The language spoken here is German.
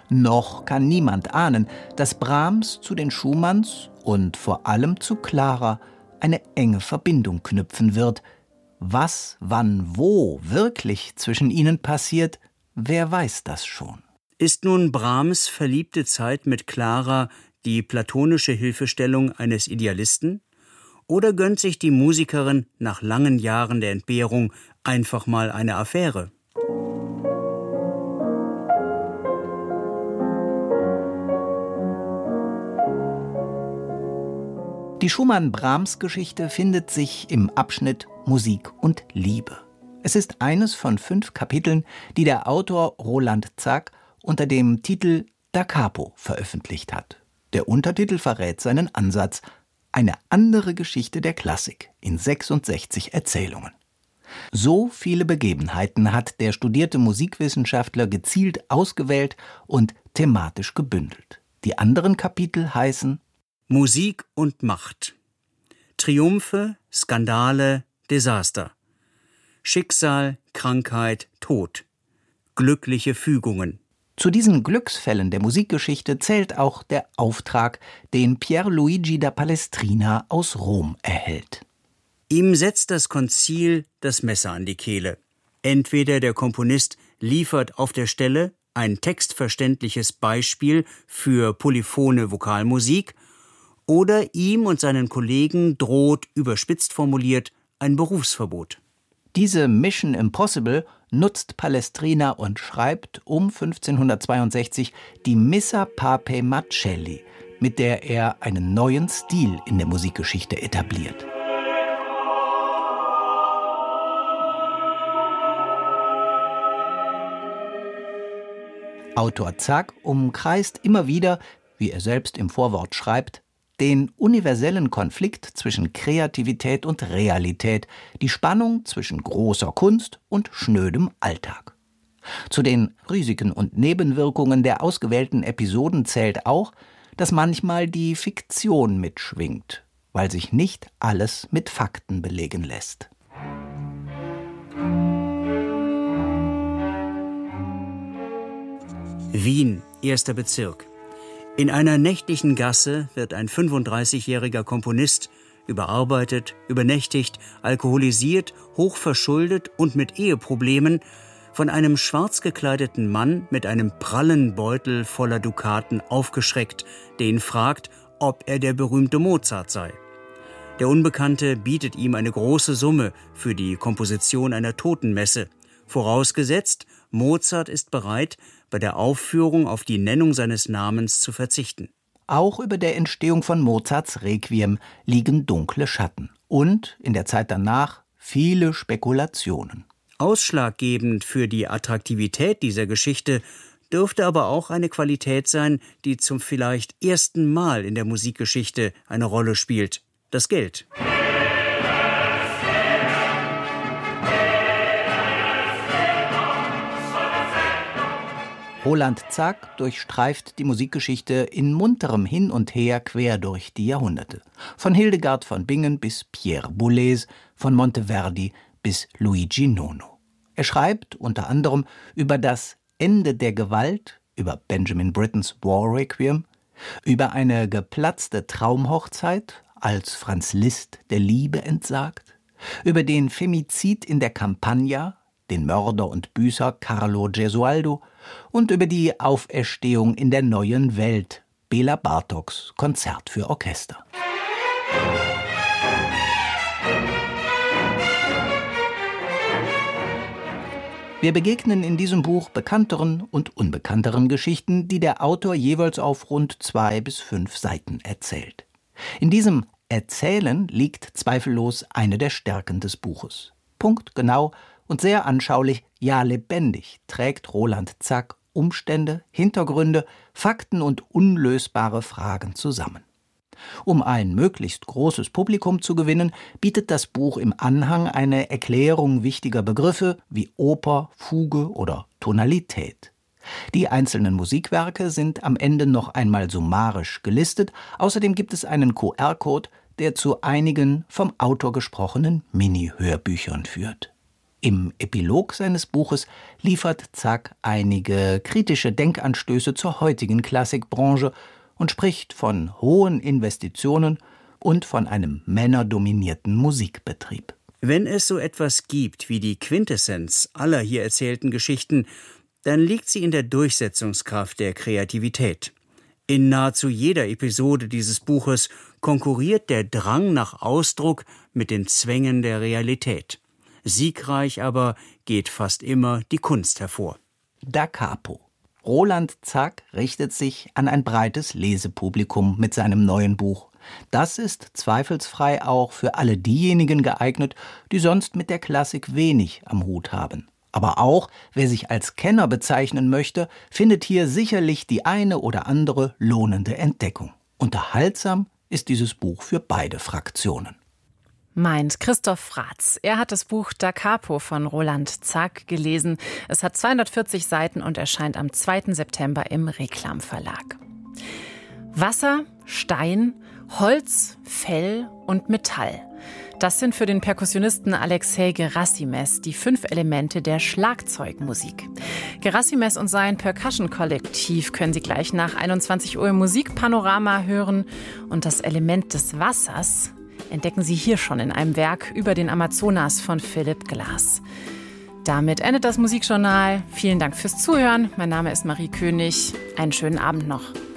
Noch kann niemand ahnen, dass Brahms zu den Schumanns und vor allem zu Clara eine enge Verbindung knüpfen wird. Was, wann, wo wirklich zwischen ihnen passiert, wer weiß das schon? Ist nun Brahms verliebte Zeit mit Clara die platonische Hilfestellung eines Idealisten? Oder gönnt sich die Musikerin nach langen Jahren der Entbehrung einfach mal eine Affäre? Die Schumann-Brahms-Geschichte findet sich im Abschnitt Musik und Liebe. Es ist eines von 5 Kapiteln, die der Autor Roland Zak unter dem Titel Da Capo veröffentlicht hat. Der Untertitel verrät seinen Ansatz: Eine andere Geschichte der Klassik in 66 Erzählungen. So viele Begebenheiten hat der studierte Musikwissenschaftler gezielt ausgewählt und thematisch gebündelt. Die anderen Kapitel heißen Musik und Macht. Triumphe, Skandale, Desaster. Schicksal, Krankheit, Tod. Glückliche Fügungen. Zu diesen Glücksfällen der Musikgeschichte zählt auch der Auftrag, den Pierluigi da Palestrina aus Rom erhält. Ihm setzt das Konzil das Messer an die Kehle. Entweder der Komponist liefert auf der Stelle ein textverständliches Beispiel für polyphone Vokalmusik, oder ihm und seinen Kollegen droht, überspitzt formuliert, ein Berufsverbot. Diese Mission Impossible nutzt Palestrina und schreibt um 1562 die Missa Papae Marcelli, mit der er einen neuen Stil in der Musikgeschichte etabliert. Autor Zak umkreist immer wieder, wie er selbst im Vorwort schreibt, den universellen Konflikt zwischen Kreativität und Realität, die Spannung zwischen großer Kunst und schnödem Alltag. Zu den Risiken und Nebenwirkungen der ausgewählten Episoden zählt auch, dass manchmal die Fiktion mitschwingt, weil sich nicht alles mit Fakten belegen lässt. Wien, 1. Bezirk. In einer nächtlichen Gasse wird ein 35-jähriger Komponist überarbeitet, übernächtigt, alkoholisiert, hochverschuldet und mit Eheproblemen von einem schwarz gekleideten Mann mit einem prallen Beutel voller Dukaten aufgeschreckt, der ihn fragt, ob er der berühmte Mozart sei. Der Unbekannte bietet ihm eine große Summe für die Komposition einer Totenmesse, vorausgesetzt, Mozart ist bereit, bei der Aufführung auf die Nennung seines Namens zu verzichten. Auch über der Entstehung von Mozarts Requiem liegen dunkle Schatten und in der Zeit danach viele Spekulationen. Ausschlaggebend für die Attraktivität dieser Geschichte dürfte aber auch eine Qualität sein, die zum vielleicht ersten Mal in der Musikgeschichte eine Rolle spielt: das Geld. Roland Zak durchstreift die Musikgeschichte in munterem Hin und Her quer durch die Jahrhunderte. Von Hildegard von Bingen bis Pierre Boulez, von Monteverdi bis Luigi Nono. Er schreibt unter anderem über das Ende der Gewalt, über Benjamin Brittens War Requiem, über eine geplatzte Traumhochzeit, als Franz Liszt der Liebe entsagt, über den Femizid in der Campagna, den Mörder und Büßer Carlo Gesualdo und über die Auferstehung in der neuen Welt, Bela Bartoks Konzert für Orchester. Wir begegnen in diesem Buch bekannteren und unbekannteren Geschichten, die der Autor jeweils auf rund 2 bis 5 Seiten erzählt. In diesem Erzählen liegt zweifellos eine der Stärken des Buches. Punktgenau und sehr anschaulich, ja lebendig, trägt Roland Zak Umstände, Hintergründe, Fakten und unlösbare Fragen zusammen. Um ein möglichst großes Publikum zu gewinnen, bietet das Buch im Anhang eine Erklärung wichtiger Begriffe wie Oper, Fuge oder Tonalität. Die einzelnen Musikwerke sind am Ende noch einmal summarisch gelistet. Außerdem gibt es einen QR-Code, der zu einigen vom Autor gesprochenen Mini-Hörbüchern führt. Im Epilog seines Buches liefert Zack einige kritische Denkanstöße zur heutigen Klassikbranche und spricht von hohen Investitionen und von einem männerdominierten Musikbetrieb. Wenn es so etwas gibt wie die Quintessenz aller hier erzählten Geschichten, dann liegt sie in der Durchsetzungskraft der Kreativität. In nahezu jeder Episode dieses Buches konkurriert der Drang nach Ausdruck mit den Zwängen der Realität. Siegreich aber geht fast immer die Kunst hervor. Da Capo. Roland Zack richtet sich an ein breites Lesepublikum mit seinem neuen Buch. Das ist zweifelsfrei auch für alle diejenigen geeignet, die sonst mit der Klassik wenig am Hut haben. Aber auch, wer sich als Kenner bezeichnen möchte, findet hier sicherlich die eine oder andere lohnende Entdeckung. Unterhaltsam ist dieses Buch für beide Fraktionen. Meint Christoph Fratz. Er hat das Buch Da Capo von Roland Zack gelesen. Es hat 240 Seiten und erscheint am 2. September im Reklam Verlag. Wasser, Stein, Holz, Fell und Metall. Das sind für den Perkussionisten Alexei Gerassimes die 5 Elemente der Schlagzeugmusik. Gerassimes und sein Percussion-Kollektiv können Sie gleich nach 21 Uhr im Musikpanorama hören. Und das Element des Wassers entdecken Sie hier schon in einem Werk über den Amazonas von Philipp Glass. Damit endet das Musikjournal. Vielen Dank fürs Zuhören. Mein Name ist Marie König. Einen schönen Abend noch.